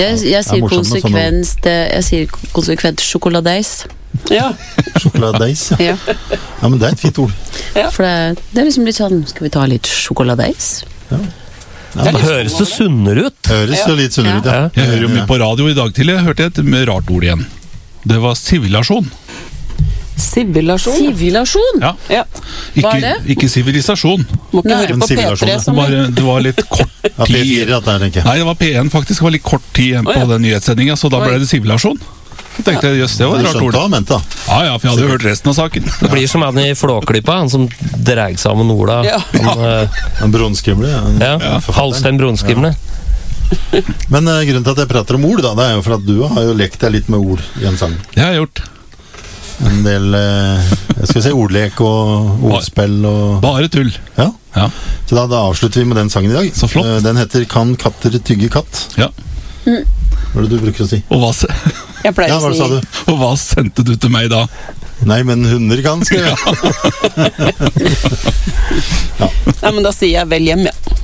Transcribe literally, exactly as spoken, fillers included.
Jeg, jeg sier konsekvent Jeg sier konsekvent sjokoladeis. Ja. Sjokoladeis, ja. Ja. Ja, men det er et fint ord. Ja. For det, det er liksom litt sånn, skal vi ta litt sjokoladeis? Ja. Ja, det høres så sunnere ut. Høres jo litt sunnere ut, ja. Jeg hører jo mye på radio i dag tidlig, jeg hørte et rart ord igjen. Det var sivilasjon. Sivilasjon? Sivilasjon? Ja. Ja. Hva er det? Ikke sivilisasjon. Må ikke Nei, høre på P tre Det som var, det var litt kort Ja, P fire, tid. at det er, tenker jeg. Nei, det var P én faktisk, det var litt kort tid igjen Oi, på ja. den nyhetssendingen, så da ble det sivilasjon. Jeg tenkte, jøss, det var Du et rart skjønte ord. hva han mente, da. Ja, ja, for jeg hadde jo hørt resten av saken. Det blir som han i Flåklypa, han som dreg sammen Ola. Ja. Han, eh, En bronskrimle. Ja. ja, Halstein Bronskrimle. Men uh, grunnen til at jeg prater om ord, da, det er jo for at du har jo lekt deg litt med ord i en sang. Det har jeg gjort. En del uh, jeg skal si ordlek og ordspill og Bare tull. ja. Ja. Så da, da avslutter vi med den sangen i dag. Så flott. Uh, den heter Kan katter tygge katt? Ja. Hva er det du bruker å si? Og hva, se- Jeg pleier Ja, hva å sa si du? og hva sendte du til meg da? Nei, men hunder kan, skal jeg. Nei, men da sier jeg vel hjem, ja.